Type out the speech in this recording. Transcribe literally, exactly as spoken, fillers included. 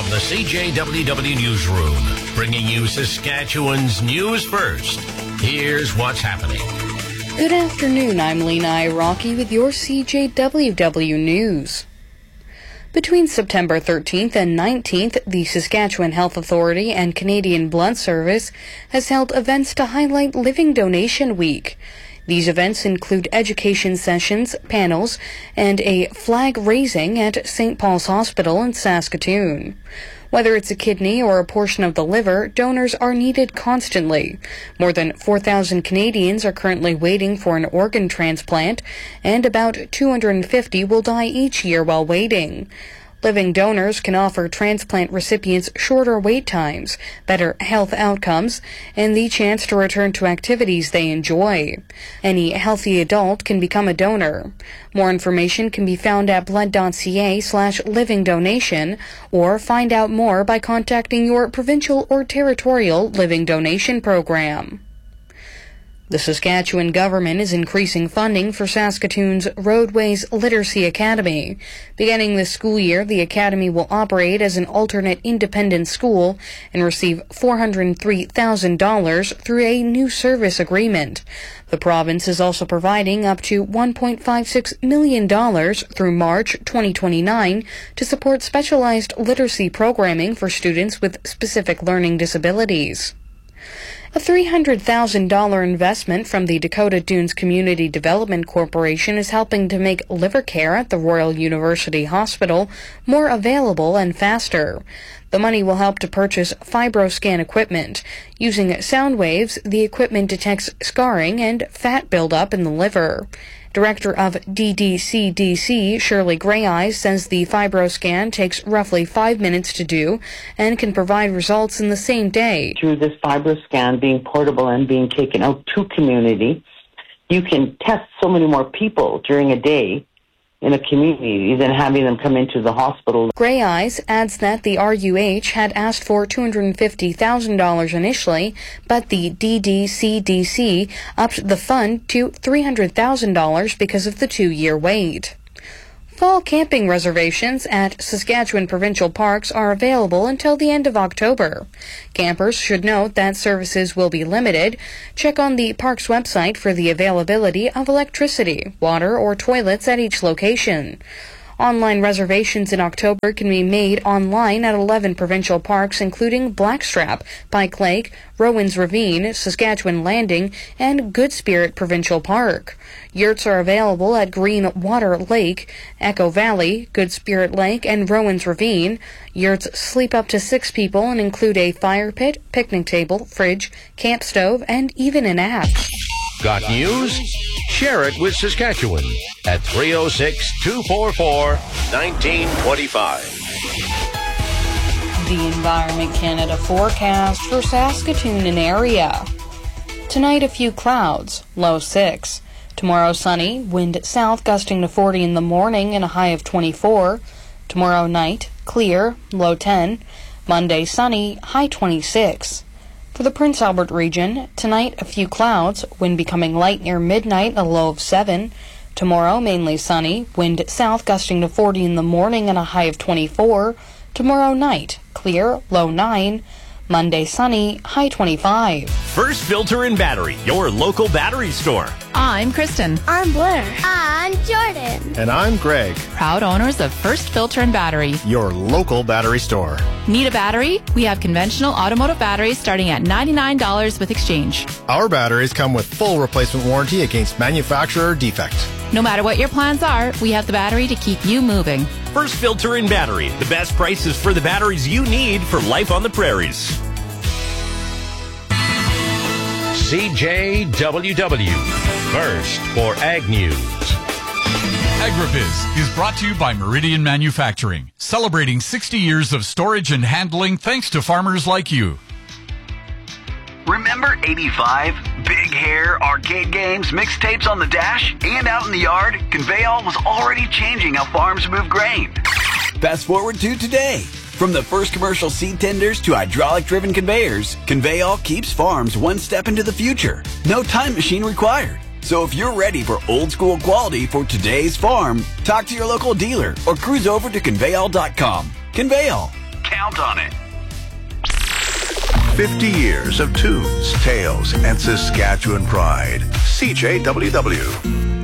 the C J W W Newsroom, bringing you Saskatchewan's news first. Here's what's happening. Good afternoon, I'm Lena Iraqi with your C J W W News. Between September thirteenth and nineteenth, the Saskatchewan Health Authority and Canadian Blood Service has held events to highlight Living Donation Week. These events include education sessions, panels, and a flag raising at Saint Paul's Hospital in Saskatoon. Whether it's a kidney or a portion of the liver, donors are needed constantly. More than four thousand Canadians are currently waiting for an organ transplant, and about two hundred fifty will die each year while waiting. Living donors can offer transplant recipients shorter wait times, better health outcomes, and the chance to return to activities they enjoy. Any healthy adult can become a donor. More information can be found at blood.ca slash living donation, or find out more by contacting your provincial or territorial living donation program. The Saskatchewan government is increasing funding for Saskatoon's Roadways Literacy Academy. Beginning this school year, the academy will operate as an alternate independent school and receive four hundred three thousand dollars through a new service agreement. The province is also providing up to one point five six million dollars through March twenty twenty-nine to support specialized literacy programming for students with specific learning disabilities. A three hundred thousand dollars investment from the Dakota Dunes Community Development Corporation is helping to make liver care at the Royal University Hospital more available and faster. The money will help to purchase FibroScan equipment. Using sound waves, the equipment detects scarring and fat buildup in the liver. Director of D D C D C, Shirley Greyeyes, says the FibroScan takes roughly five minutes to do and can provide results in the same day. Through this FibroScan being portable and being taken out to community, you can test so many more people during a day in a community than having them come into the hospital. Greyeyes adds that the R U H had asked for two hundred fifty thousand dollars initially, but the D D C D C upped the fund to three hundred thousand dollars because of the two-year wait. Fall camping reservations at Saskatchewan provincial parks are available until the end of October. Campers should note that services will be limited. Check on the park's website for the availability of electricity, water, or toilets at each location. Online reservations in October can be made online at eleven provincial parks, including Blackstrap, Pike Lake, Rowan's Ravine, Saskatchewan Landing, and Good Spirit Provincial Park. Yurts are available at Green Water Lake, Echo Valley, Good Spirit Lake, and Rowan's Ravine. Yurts sleep up to six people and include a fire pit, picnic table, fridge, camp stove, and even an app. Got news? Share it with Saskatchewan at three oh six, two four four, one nine two five. The Environment Canada forecast for Saskatoon and area. Tonight, a few clouds, low six. Tomorrow, sunny, wind south gusting to forty in the morning and a high of twenty-four. Tomorrow night, clear, low ten. Monday, sunny, high twenty-six. For the Prince Albert region, tonight a few clouds, wind becoming light near midnight, a low of seven. Tomorrow, mainly sunny, wind south gusting to forty in the morning and a high of twenty-four. Tomorrow night, clear, low nine. Monday, sunny, high twenty-five. First Filter and Battery, your local battery store. I'm Kristen. I'm Blair. I'm Jordan. And I'm Greg. Proud owners of First Filter and Battery, your local battery store. Need a battery? We have conventional automotive batteries starting at ninety-nine dollars with exchange. Our batteries come with full replacement warranty against manufacturer defect. No matter what your plans are, we have the battery to keep you moving. First Filter and Battery, the best prices for the batteries you need for life on the prairies. C J W W, first for Ag News. AgriBiz is brought to you by Meridian Manufacturing, celebrating sixty years of storage and handling thanks to farmers like you. Remember eighty-five? Big hair, arcade games, mixtapes on the dash, and out in the yard, Conveyall was already changing how farms move grain. Fast forward to today. From the first commercial seed tenders to hydraulic-driven conveyors, Conveyall keeps farms one step into the future. No time machine required. So if you're ready for old-school quality for today's farm, talk to your local dealer or cruise over to Conveyall dot com. Conveyall. count on it. fifty years of tunes, tales, and Saskatchewan pride. C J W W.